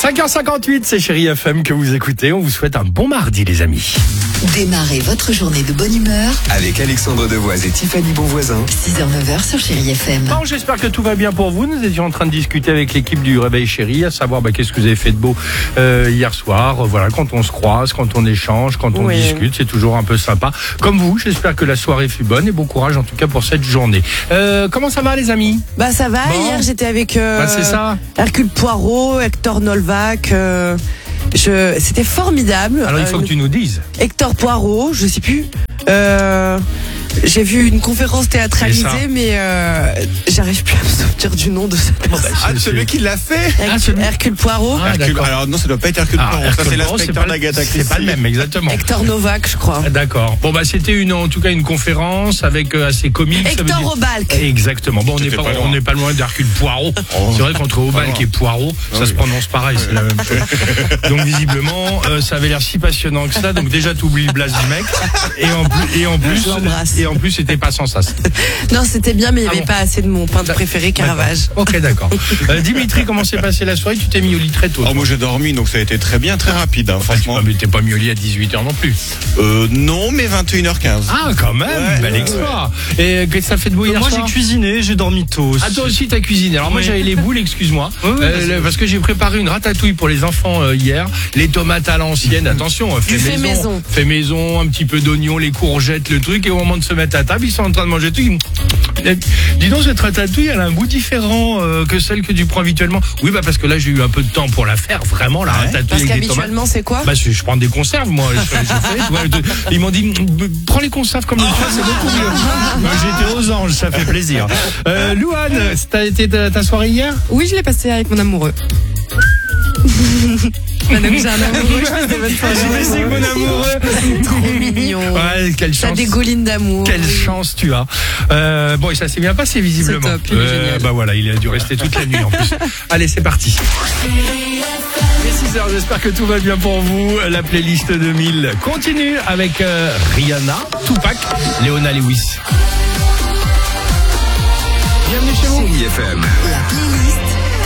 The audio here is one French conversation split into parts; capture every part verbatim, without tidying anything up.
cinq heures cinquante-huit, c'est Chérie F M que vous écoutez. On vous souhaite un bon mardi, les amis. Démarrez votre journée de bonne humeur avec Alexandre Devoise et Tiffany Bonvoisin. six heures neuf heures sur Chérie F M. Bon, j'espère que tout va bien pour vous. Nous étions en train de discuter avec l'équipe du Réveil Chérie, à savoir bah, qu'est-ce que vous avez fait de beau euh, hier soir. Voilà, quand on se croise, quand on échange, quand on oui. discute, c'est toujours un peu sympa. Comme vous, j'espère que la soirée fut bonne et bon courage en tout cas pour cette journée. Euh, comment ça va, les amis? Bah ça va, Bon. hier j'étais avec euh, Bah, c'est ça. Hercule Poirot, Hector Nolvac. Euh, je, c'était formidable. Alors il faut Euh, que tu nous dises. Hector Poirot, je sais plus. Euh, j'ai vu une conférence C'est ça. théâtralisée, mais euh, j'arrive plus à me souvenir du nom de cette personne. Ah, celui qui l'a fait Ah, Hercule, celui- Hercule Poirot, Ah, Hercule- d'accord. Alors non, ça doit pas être Hercule Ah, Poirot, ça Hercule c'est Poirot, l'inspecteur pas- d'Agatha Christie. C'est pas le même, exactement. Hector Novak, je crois. D'accord. Bon bah c'était une en tout cas une conférence avec euh, assez comique. ça veut Hector dire- Obalk. Exactement. Bon, on n'est C'était pas, pas on loin. n'est pas loin d'Hercule Poirot. Oh. C'est vrai qu'entre Obalk loin. et Poirot, ça oui. se prononce pareil, c'est la même chose. Donc visiblement, euh, ça avait l'air si passionnant que ça. Donc déjà, t'oublies le blase du mec, et en plus, et en plus, Je l'embrasse. et en plus, c'était pas sans sas. Non, c'était bien, mais il n'y Ah avait bon. pas assez de mon peintre préféré, Caravage. Ok, d'accord. Euh, Dimitri, comment s'est passée la soirée? Tu t'es mis au lit très tôt. Oh, toi. moi j'ai dormi, donc ça a été très bien, très rapide, hein, franchement. Ah, mais t'es pas mis au lit à dix-huit heures non plus. Euh, non, mais vingt et une heures quinze. Ah, quand même, Ouais, bel ouais, exploit. Et qu'est-ce que ça fait de beau hier Moi j'ai soir? cuisiné, j'ai dormi tôt. Ah, toi aussi t'as cuisiné. Alors moi Oui. j'avais les boules, excuse-moi, Oui, oui, Euh, vas-y. le- parce que j'ai préparé une ratatouille pour les enfants euh, hier. Les tomates à l'ancienne, attention, euh, fait Du fait maison, maison. fait maison, un petit peu d'oignon, les courgettes, le truc. Et au moment de se mettre à table, ils sont en train de manger tout. Ils- Dis donc, cette ratatouille, elle a un goût différent euh, que celle que tu prends habituellement. Oui, bah parce que là j'ai eu un peu de temps pour la faire, vraiment la ratatouille Parce avec des tomates. qu'habituellement, c'est quoi? Bah, je, je prends des conserves, moi. Je, je fais, tu vois, je- ils m'ont dit, prends les conserves comme le choix, c'est beaucoup mieux. Bah, j'étais aux anges, ça fait plaisir. Euh, Louane, t'as été ta, ta soirée hier? Oui, je l'ai passé avec mon amoureux. Ah, donc j'ai un amoureux, je passe des bonnes soirées. C'est que mon amoureux. Trop mignon. Ouais, quelle Ça chance. dégouline d'amour. Quelle chance tu as. Euh, bon, et ça s'est bien passé visiblement. C'est top, il est génial. Bah voilà, il a dû rester toute la nuit en plus. Allez, c'est parti. Il est six heures, j'espère que tout va bien pour vous. La playlist deux mille continue avec euh, Rihanna, Tupac, Leona Lewis. Bienvenue chez vous. Chérie F M. La playlist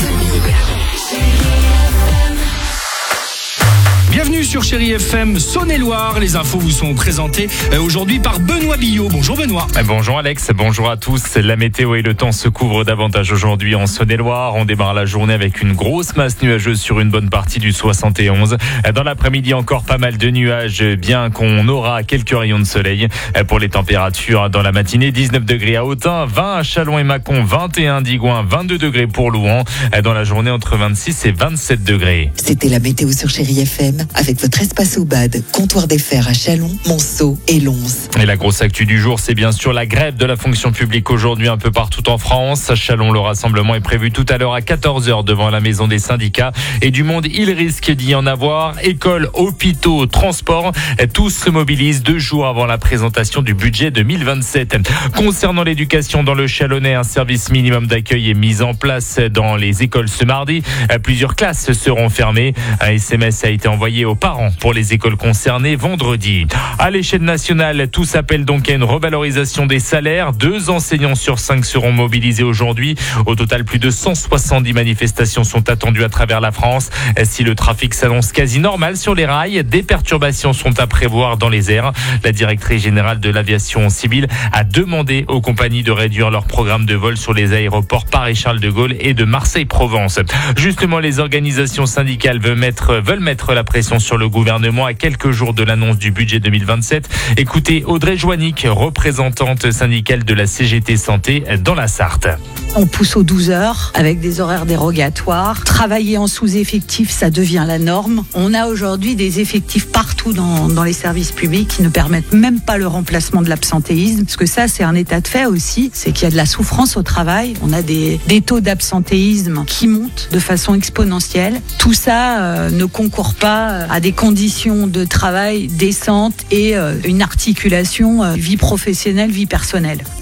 Bienvenue sur Chérie F M Saône-et-Loire. Les infos vous sont présentées euh, aujourd'hui par Benoît Billot. Bonjour Benoît. Bonjour Alex, bonjour à tous. La météo et le temps se couvrent davantage aujourd'hui en Saône-et-Loire. On démarre la journée avec une grosse masse nuageuse sur une bonne partie du soixante et onze. Dans l'après-midi, encore pas mal de nuages, bien qu'on aura quelques rayons de soleil. Pour les températures, dans la matinée, dix-neuf degrés à Autun, vingt à Châlons et Mâcon, vingt et un à Digoin, vingt-deux degrés pour Louan. Dans la journée, entre vingt-six et vingt-sept degrés. C'était la météo sur Chérie F M avec votre espace au bad, comptoir des fers à Chalon, Monceau et Lons. Et la grosse actu du jour, c'est bien sûr la grève de la fonction publique aujourd'hui un peu partout en France. À Chalon, le rassemblement est prévu tout à l'heure à quatorze heures devant la maison des syndicats. Et du monde, il risque d'y en avoir. Écoles, hôpitaux, transports, tous se mobilisent deux jours avant la présentation du budget deux mille vingt-sept. Concernant l'éducation dans le Chalonnais, un service minimum d'accueil est mis en place dans les écoles ce mardi. Plusieurs classes seront fermées. Un S M S a été envoyé aux parents pour les écoles concernées vendredi. À l'échelle nationale, tout s'appelle donc à une revalorisation des salaires. Deux enseignants sur cinq seront mobilisés aujourd'hui. Au total, plus de cent soixante-dix manifestations sont attendues à travers la France. Si le trafic s'annonce quasi normal sur les rails, des perturbations sont à prévoir dans les airs. La directrice générale de l'aviation civile a demandé aux compagnies de réduire leur programme de vol sur les aéroports Paris-Charles de Gaulle et de Marseille-Provence. Justement, les organisations syndicales veulent mettre, veulent mettre la pression sur le gouvernement à quelques jours de l'annonce du budget deux mille vingt-sept. Écoutez Audrey Joannick, représentante syndicale de la C G T Santé dans la Sarthe. On pousse aux douze heures avec des horaires dérogatoires. Travailler en sous-effectif, ça devient la norme. On a aujourd'hui des effectifs partout dans, dans les services publics qui ne permettent même pas le remplacement de l'absentéisme. Parce que ça, c'est un état de fait aussi. C'est qu'il y a de la souffrance au travail. On a des, des taux d'absentéisme qui montent de façon exponentielle. Tout ça euh, ne concourt pas à des conditions de travail décentes et euh, une articulation euh, vie professionnelle, vie personnelle.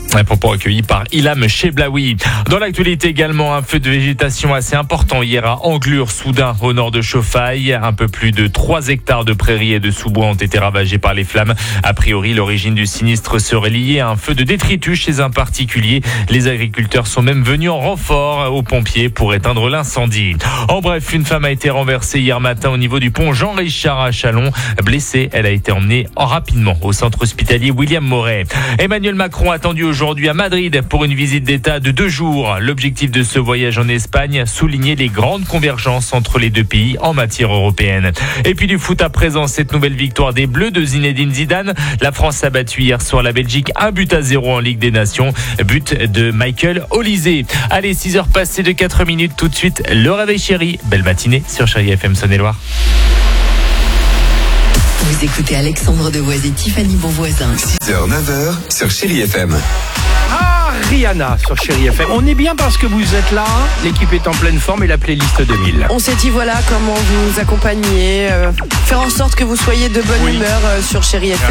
Un propos accueilli par Ilham Cheblaoui. Dans l'actualité également, un feu de végétation assez important hier à Anglure, Soudain, au nord de Chauffaille. Un peu plus de trois hectares de prairies et de sous-bois ont été ravagés par les flammes. A priori, l'origine du sinistre serait liée à un feu de détritus chez un particulier. Les agriculteurs sont même venus en renfort aux pompiers pour éteindre l'incendie. En bref, une femme a été renversée hier matin au niveau du pont Jean-Richard à Châlons. Blessée, elle a été emmenée rapidement au centre hospitalier William Moret. Emmanuel Macron attendu aujourd'hui à Madrid pour une visite d'État de deux jours. L'objectif de ce voyage en Espagne, souligner les grandes convergences entre les deux pays en matière européenne. Et puis du foot à présent, cette nouvelle victoire des Bleus de Zinedine Zidane. La France a battu hier soir la Belgique un but à zéro en Ligue des Nations. But de Michael Olysée. Allez, six heures passées de quatre minutes, tout de suite, le réveil chéri. Belle matinée sur Chéri F M Saône-et-Loire. Vous écoutez Alexandre Devoise et Tiffany Bonvoisin. six heures neuf heures sur Chéri F M. Ah, Rihanna sur Chéri F M. On est bien parce que vous êtes là. L'équipe est en pleine forme et la playlist deux mille. On s'est dit voilà comment vous accompagner, euh, faire en sorte que vous soyez de bonne Oui. humeur euh, sur Chéri F M.